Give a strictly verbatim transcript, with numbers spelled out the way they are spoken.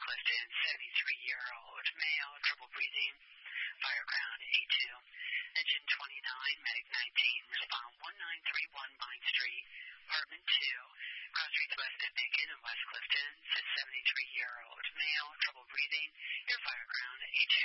Clifton, seventy-three-year-old male, trouble breathing, fire ground A two. Engine twenty-nine, medic nineteen, respond one nine three one Vine Street, apartment two, cross streets west of Macon and West Clifton, says seventy-three-year-old male, trouble breathing, your fire ground A two.